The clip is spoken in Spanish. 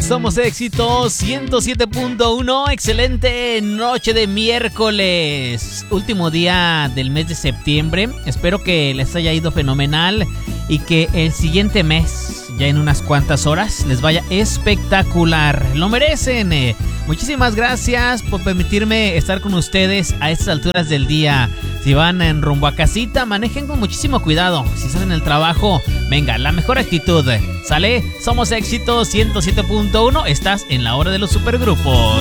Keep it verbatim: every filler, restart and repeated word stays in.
Somos Éxito ciento siete punto uno. Excelente noche de miércoles, último día del mes de septiembre. Espero que les haya ido fenomenal y que el siguiente mes, ya en unas cuantas horas, les vaya espectacular. Lo merecen. Muchísimas gracias por permitirme estar con ustedes a estas alturas del día. Si van en rumbo a casita, manejen con muchísimo cuidado. Si están en el trabajo, venga, la mejor actitud. ¿Sale? Somos Éxito ciento siete punto uno. Estás en la hora de los supergrupos.